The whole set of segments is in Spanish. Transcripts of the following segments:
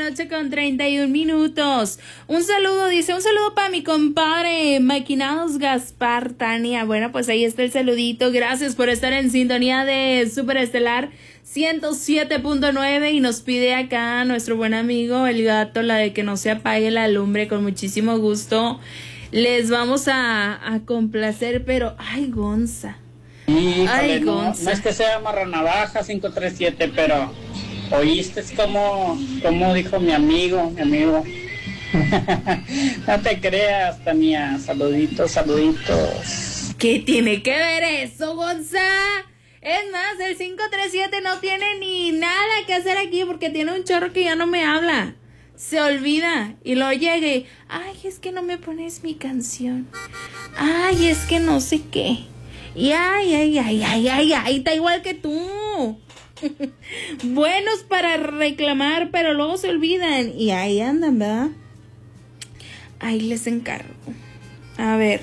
noche con 31 minutos. Un saludo para mi compadre Maquinados Gaspar, Tania. Bueno, pues ahí está el saludito. Gracias por estar en sintonía de Super Estelar 107.9 y nos pide acá nuestro buen amigo el gato, la de que no se apague la lumbre. Con muchísimo gusto les vamos a complacer, pero ay, Gonza. Híjole, no es que sea marranavaja 537, pero oíste como dijo mi amigo. No te creas, Tania. Saluditos. ¿Qué tiene que ver eso, Gonza? Es más, el 537 no tiene ni nada que hacer aquí porque tiene un chorro que ya no me habla. Se olvida y luego llega y, ay, es que no me pones mi canción. Ay, es que no sé qué. Y ay, está igual que tú. Buenos para reclamar, pero luego se olvidan. Y ahí andan, ¿verdad? Ahí les encargo. A ver.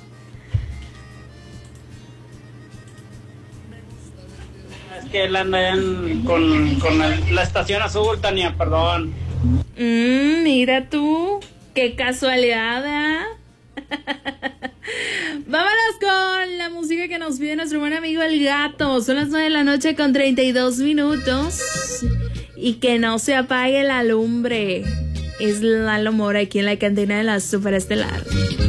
Es que él anda con la estación azul, Tania, perdón. Mira tú. Qué casualidad, ¿eh? Vámonos con la música que nos pide nuestro buen amigo el gato. Son las 9 de la noche con 32 minutos. Y que no se apague la lumbre. Es Lalo Mora aquí en la cantina de la Super Estelar.